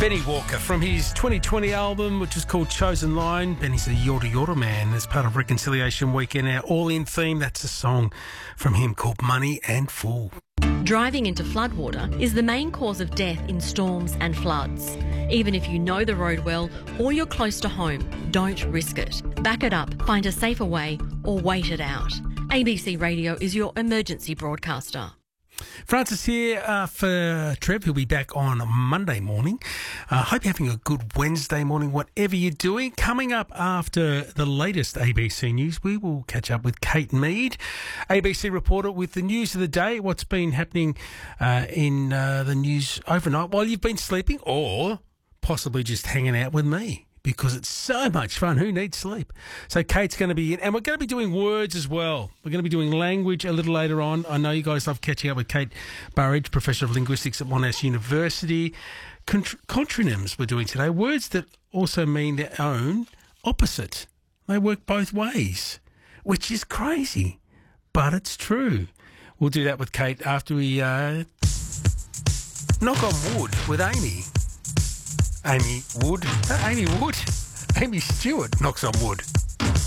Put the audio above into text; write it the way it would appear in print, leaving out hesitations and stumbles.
Benny Walker from his 2020 album, which is called Chosen Line. Benny's a Yorta Yorta man as part of Reconciliation Weekend, our all-in theme. That's a song from him called Money and Fool. Driving into floodwater is the main cause of death in storms and floods. Even if you know the road well or you're close to home, don't risk it. Back it up, find a safer way, or wait it out. ABC Radio is your emergency broadcaster. Francis here for Trev, who'll be back on Monday morning. Hope you're having a good Wednesday morning, whatever you're doing. Coming up after the latest ABC News, we will catch up with Kate Mead, ABC reporter, with the news of the day, what's been happening in the news overnight while you've been sleeping, or possibly just hanging out with me, because it's so much fun. Who needs sleep? So Kate's going to be in, and we're going to be doing words as well. We're going to be doing language a little later on. I know you guys love catching up with Kate Burridge, Professor of Linguistics at Monash University. Contronyms we're doing today, words that also mean their own opposite. They work both ways, which is crazy, but it's true. We'll do that with Kate after we knock on wood with Amy. Amy Stewart knocks on wood.